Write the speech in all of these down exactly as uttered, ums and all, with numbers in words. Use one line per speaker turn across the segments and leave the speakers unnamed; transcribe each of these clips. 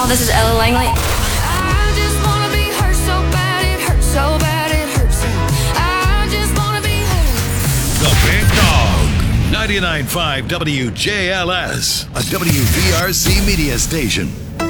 all, this is Ella Langley.
I just wanna be hurt so bad, it hurts so bad, it hurts. I just wanna be hurt.
The Big Dog, ninety-nine point five W J L S, a W V R C media station.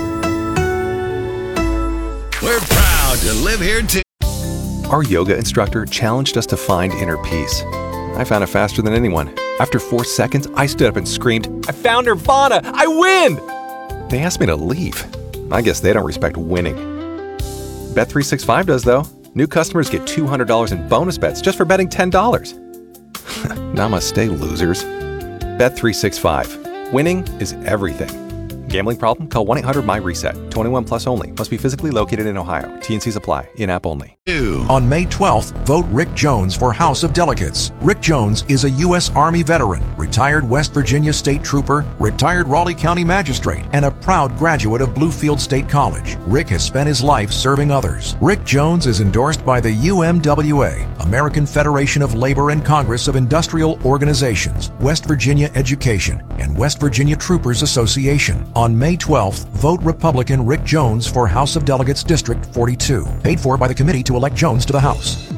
We're proud to live here too.
Our yoga instructor challenged us to find inner peace. I found it faster than anyone. After four seconds, I stood up and screamed, "I found Nirvana! I win!" They asked me to leave. I guess they don't respect winning. Bet three sixty-five does, though. New customers get two hundred dollars in bonus bets just for betting ten dollars. Namaste, losers. Bet three sixty-five. Winning is everything. Gambling problem? Call one eight hundred M Y reset. twenty-one plus only. Must be physically located in Ohio. T and Cs apply. In-app only.
On May twelfth, vote Rick Jones for House of Delegates. Rick Jones is a U S Army veteran, retired West Virginia State Trooper, retired Raleigh County Magistrate, and a proud graduate of Bluefield State College. Rick has spent his life serving others. Rick Jones is endorsed by the U M W A, American Federation of Labor and Congress of Industrial Organizations, West Virginia Education, and West Virginia Troopers Association. On May twelfth, vote Republican Rick Jones for House of Delegates District forty-two. Paid for by the committee to elect Jones to the House.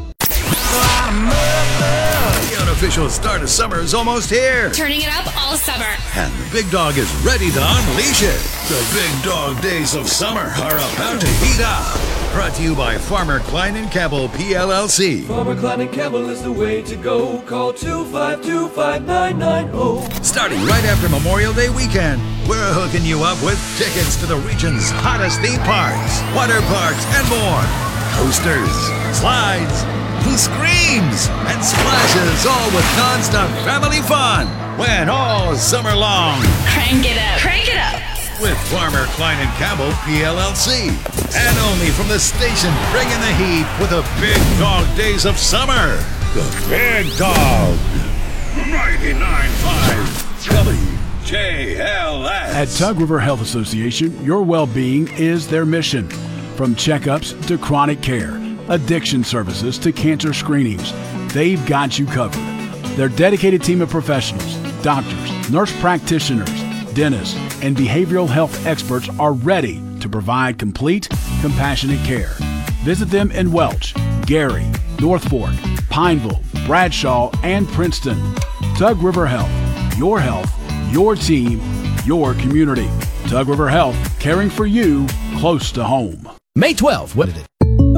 The unofficial start of summer is almost here.
Turning it up all summer.
And the Big Dog is ready to unleash it. The Big Dog days of summer are about to heat up. Brought to you by Farmer Klein and Campbell, P L L C.
Farmer Klein and Campbell is the way to go. Call two five two, five nine nine zero.
Starting right after Memorial Day weekend, we're hooking you up with tickets to the region's hottest theme parks, water parks, and more. Coasters, slides, screams, and splashes, all with non-stop family fun. When all summer long.
Crank it up. Crank it up.
With Farmer Klein and Campbell, P L L C. And only from the station bringing the heat with the Big Dog days of summer. The Big Dog. ninety-nine point five W J L S.
At Tug River Health Association, your well-being is their mission. From checkups to chronic care, addiction services to cancer screenings, they've got you covered. Their dedicated team of professionals, doctors, nurse practitioners, dentists, and behavioral health experts are ready to provide complete, compassionate care. Visit them in Welch, Gary, North Fork, Pineville, Bradshaw, and Princeton. Tug River Health. Your health, your team, your community. Tug River Health, caring for you close to home.
May twelfth, what did it?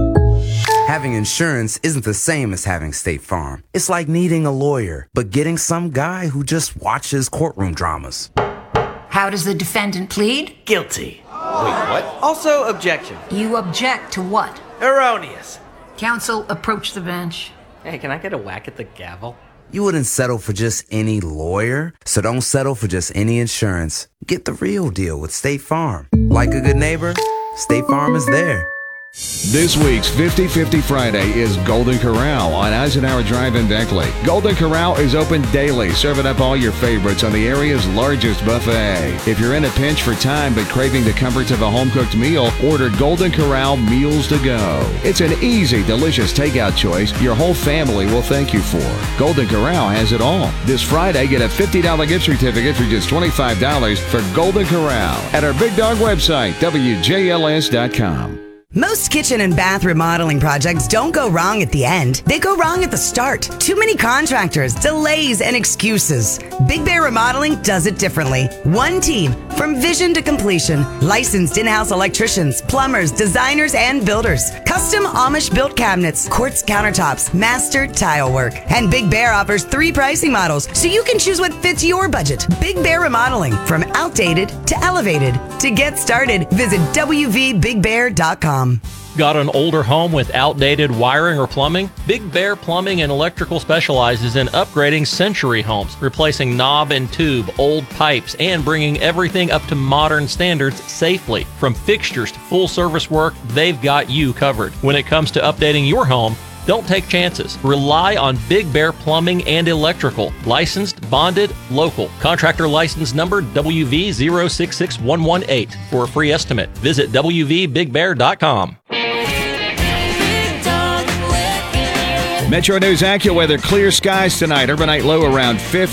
Having insurance isn't the same as having State Farm. It's like needing a lawyer, but getting some guy who just watches courtroom dramas.
How does the defendant plead?
Guilty.
Wait, what?
Also, objection.
You object to what?
Erroneous.
Counsel, approach the bench.
Hey, can I get a whack at the gavel?
You wouldn't settle for just any lawyer, so don't settle for just any insurance. Get the real deal with State Farm. Like a good neighbor, State Farm is there.
This week's fifty fifty Friday is Golden Corral on Eisenhower Drive in Beckley. Golden Corral is open daily, serving up all your favorites on the area's largest buffet. If you're in a pinch for time but craving the comforts of a home-cooked meal, order Golden Corral Meals to Go. It's an easy, delicious takeout choice your whole family will thank you for. Golden Corral has it all. This Friday, get a fifty dollars gift certificate for just twenty-five dollars for Golden Corral at our Big Dog website, W J L S dot com.
Most kitchen and bath remodeling projects don't go wrong at the end. They go wrong at the start. Too many contractors, delays, and excuses. Big Bear Remodeling does it differently. One team, from vision to completion. Licensed in-house electricians, plumbers, designers, and builders. Custom Amish-built cabinets, quartz countertops, master tile work. And Big Bear offers three pricing models, so you can choose what fits your budget. Big Bear Remodeling, from outdated to elevated. To get started, visit W V big bear dot com.
Got an older home with outdated wiring or plumbing? Big Bear Plumbing and Electrical specializes in upgrading century homes, replacing knob and tube, old pipes, and bringing everything up to modern standards safely. From fixtures to full service work, they've got you covered. When it comes to updating your home, don't take chances. Rely on Big Bear Plumbing and Electrical. Licensed, bonded, local. Contractor license number W V zero six six one one eight. For a free estimate, visit W V big bear dot com.
Metro News AccuWeather, clear skies tonight. Overnight low around fifty.